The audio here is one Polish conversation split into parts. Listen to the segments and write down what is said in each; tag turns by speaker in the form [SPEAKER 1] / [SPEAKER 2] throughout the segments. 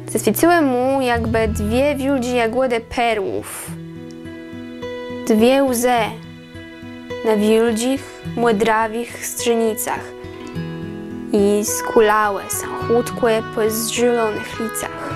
[SPEAKER 1] Zaswieciły mu jakby dwie wielkie jagody perłów. Dwie łzy na wielkich, młodrawich strzenicach i skulałe, sachutkłe po zielonych licach.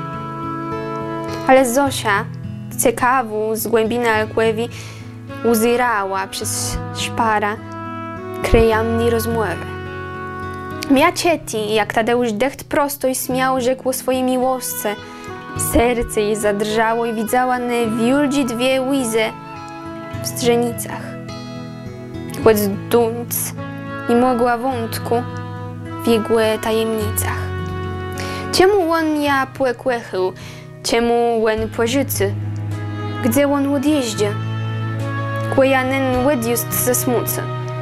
[SPEAKER 1] Ale Zosia, ciekawu z głębiny alkłewi, uzierała przez szpara krejamni rozmowy. Mia cieti, jak Tadeusz decht prosto i śmiało rzekł o swojej miłosce. Serce jej zadrżało i widziała na wielkie dwie łzy w strzenicach. Choć dunc nie mogła wątku w jego tajemnicach. Czemu on ja płekłechył, czemu on pożycy, gdzie on odjeździe? Kłajanen łedjust ze smucy.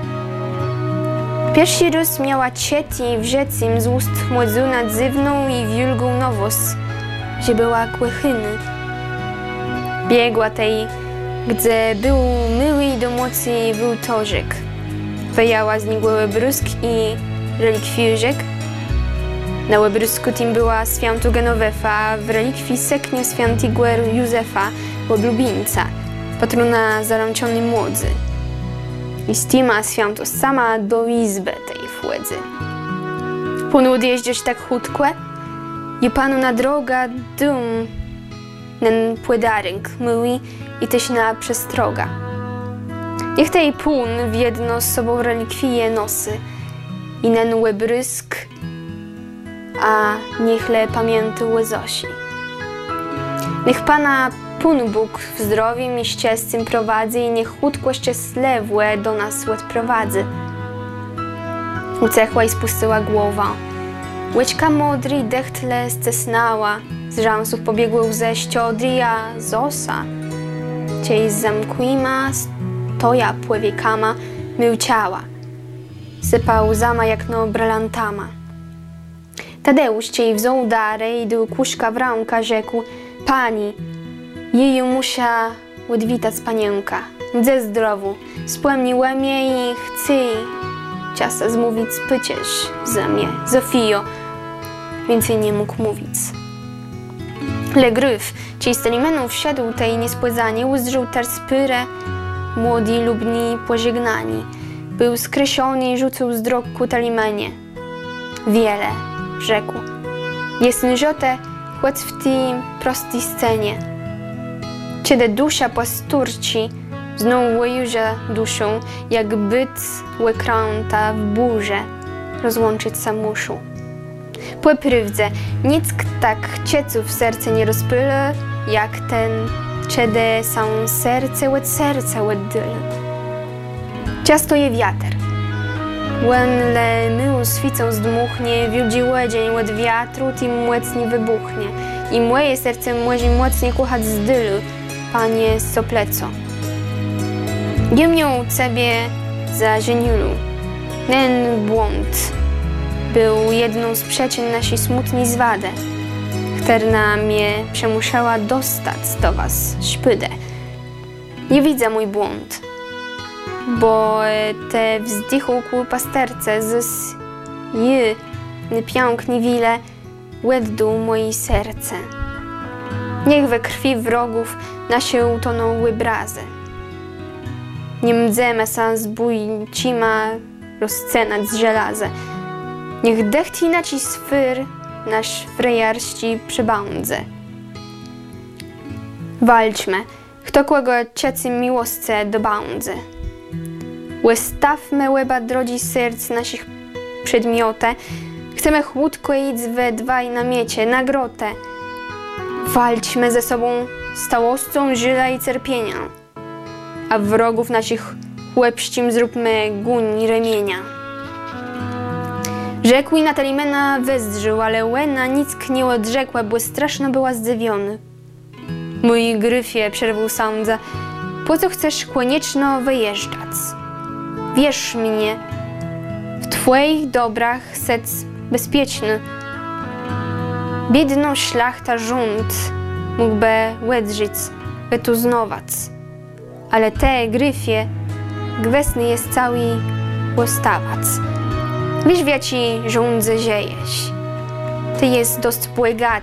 [SPEAKER 1] Pierwszy raz miała cieti w rzecim z ust młodzuna dziwną i wielką nowość, że była kłechyny. Biegła tej, gdzie był myły do mocy wyłtorzyk. Wejała z niego łebrusk i relikwierzyk. Na łebrusku tym była święto Genovefa, a w relikwii seknie świętego Józefa, oblubieńca, patrona zaręczonej młodzy. I z tima święto sama do izby tej wchodzi. Panu odjeździesz tak chutkłe, i panu na droga dum, nen płedarynk myły i też na przestroga. Niech tej pun w jedno z sobą relikwie nosy i nen łebrysk, a niechle pamięty łezosi. Niech pana Pun Bóg w zdrowiem i szczęściem prowadzi i niech chutko szczęśliwe do nas odprowadzi. Ucechła i spuściła głowa. Łyczka modry dechtle stesnała, z rzęsów pobiegły łzy ściodry, a Zosa, ciej zamkłima, stoja płewiekama, milczała. Sypał łzama jak no brylantama. Tadeusz ciej wziął darę i do kuszka w rękę rzekł: Pani, jej musia odwitać panienka. Gdzie zdrowu, spełniła mnie i chcę ciasta zmówić spyciesz za mnie, Zofio. Więcej nie mógł mówić. Le Gryf, ciej z Talimenu wszedł tej niespłyzanie, uzdrzył terspyrę, młodzi lubni pożegnani. Był skreślony i rzucił wzrok ku Talimenie. Wiele, rzekł. Jest nżote, choć w tej prostej scenie. Kiedy dusza pasturci znowu łyża duszą, jak byt łekrąta w burze, rozłączyć się muszą. Po prawdzie, nic tak ciecu w serce nie rozpyle, jak ten, kiedy są serce od dylu. Ciasto je wiatr. Łenle mył świcą zdmuchnie, wiłdzi łodzień od wiatru, tym mocniej wybuchnie. I moje serce może mocniej kochać z dylu, panie Sopleco. Jemnią ciebie za żeniulu. Ten błąd był jedną z przyczyn naszej smutnej zwady, która mnie przemuszała dostać do was szpydę. Nie widzę mój błąd, bo te wzdychu ku pasterce z pięknie wile łeddu moje serce. Niech we krwi wrogów nasze utonęły brazy. Nie mdzemy się z bójcima rozcenać z żelaza. Niech dech inaczej swyr nasz frejarści przybądze. Walczmy, kto kogo ciecy miłosce dobądze. Łestawmy łeba drodzi serc naszych przedmiotę. Chcemy chłódko iść we dwaj namiecie, na grotę. Walczmy ze sobą stałością żyla i cierpienia, a wrogów naszych łebścim zróbmy guń remienia. Rzekł i na Talimena wezrzył, ale Łena nic nie odrzekła, bo straszno była zdziwiony. Mój Gryfie, przerwał sądza, po co chcesz koniecznie wyjeżdżać? Wierz mnie, w twoich dobrach sec bezpieczny. Biedną szlachta rząd mógłby łedrzyć, wytuznawać. Ale te, Gryfie, gwesny jest cały łostawac. Wiesz, wie ci rządze ziejeś. Ty jest dość błegaty.